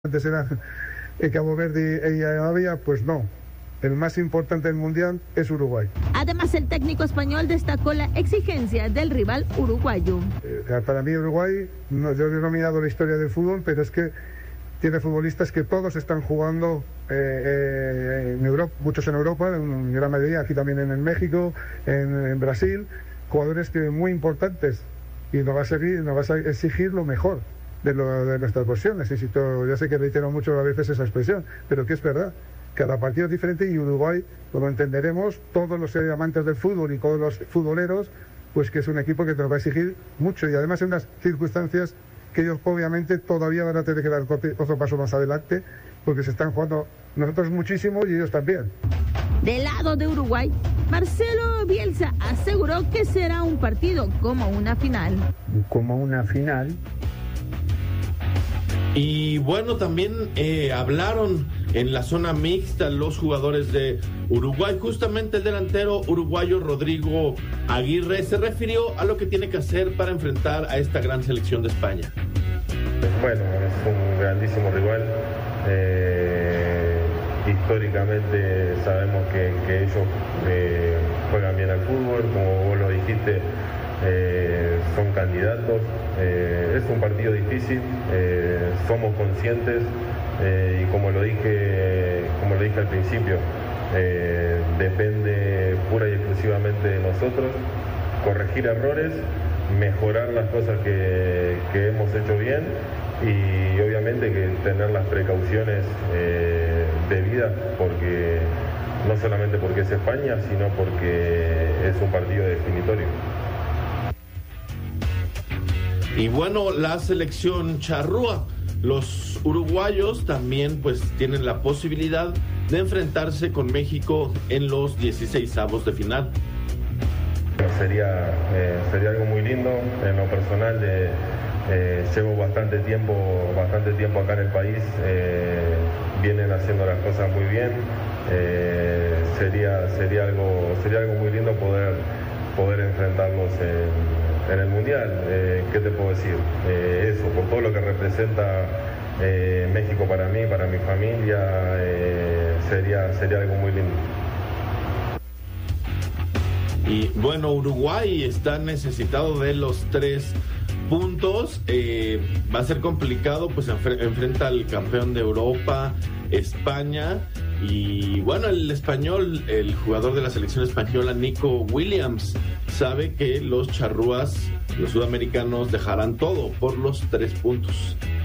antes era Cabo Verde y Arabia, pues no. El más importante del Mundial es Uruguay. Además, el técnico español destacó la exigencia del rival uruguayo. Para mí Uruguay, yo he nominado la historia del fútbol, pero es que tiene futbolistas que todos están jugando en Europa, muchos en Europa, en gran mayoría, aquí también en México, en Brasil, jugadores muy importantes, y nos va a exigir lo mejor de nuestras versiones. Ya sé que reitero mucho a veces esa expresión, pero que es verdad. Cada partido es diferente y Uruguay, como entenderemos, todos los amantes del fútbol y todos los futboleros, pues que es un equipo que nos va a exigir mucho, y además en unas circunstancias que ellos obviamente todavía van a tener que dar otro paso más adelante, porque se están jugando nosotros muchísimo y ellos también. Del lado de Uruguay, Marcelo Bielsa aseguró que será un partido como una final. Como una final. Y bueno, también hablaron en la zona mixta los jugadores de Uruguay. Justamente el delantero uruguayo Rodrigo Aguirre se refirió a lo que tiene que hacer para enfrentar a esta gran selección de España. Bueno, es un grandísimo rival. Históricamente sabemos que ellos juegan bien al fútbol, como vos lo dijiste. Son candidatos, es un partido difícil, somos conscientes y como lo dije al principio, depende pura y exclusivamente de nosotros corregir errores, mejorar las cosas que hemos hecho bien y obviamente que tener las precauciones debidas, porque no solamente porque es España, sino porque es un partido definitorio. Y bueno, la selección charrúa, los uruguayos también pues tienen la posibilidad de enfrentarse con México en los 16avos de final. Sería algo muy lindo. En lo personal, llevo bastante tiempo acá en el país, vienen haciendo las cosas muy bien. Sería algo muy lindo poder enfrentarlos en el Mundial. ¿Qué te puedo decir? Eso, por todo lo que representa México para mí, para mi familia, sería algo muy lindo. Y bueno, Uruguay está necesitado de los 3 puntos. Va a ser complicado, pues enfrenta al campeón de Europa, España. Y bueno, el jugador de la selección española, Nico Williams, sabe que los charrúas, los sudamericanos, dejarán todo por los 3 puntos.